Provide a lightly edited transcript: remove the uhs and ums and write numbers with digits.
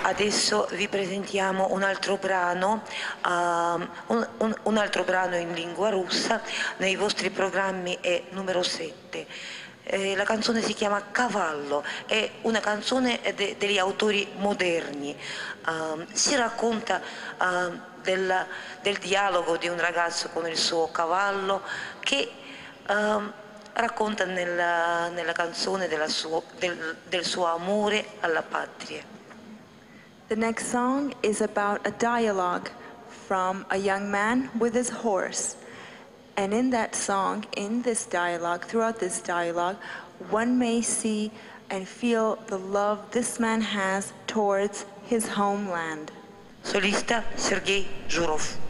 Adesso vi presentiamo un altro brano, un altro brano in lingua russa, nei vostri programmi è numero 7. La canzone si chiama Cavallo, è una canzone degli autori moderni. Si racconta del dialogo di un ragazzo con il suo cavallo che racconta nella canzone del suo amore alla patria. The next song is about a dialogue from a young man with his horse. And in that song, in this dialogue, throughout this dialogue, one may see and feel the love this man has towards his homeland. Solista Sergei Zhurov.